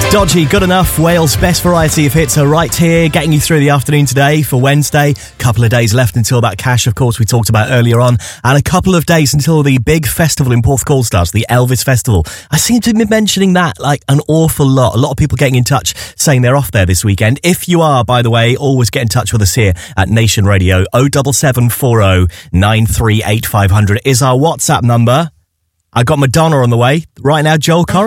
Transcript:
Dodgy, Good Enough, Wales' best variety of hits are right here, getting you through the afternoon today for Wednesday. Couple of days left until that cash, of course, we talked about earlier on, and a couple of days until the big festival in Porthcawl starts, the Elvis Festival. I seem to be mentioning that like an awful lot. A lot of people getting in touch saying they're off there this weekend. If you are, by the way, always get in touch with us here at Nation Radio. 07740 938 500 is our WhatsApp number. I got Madonna on the way. Right now, Joel Corey.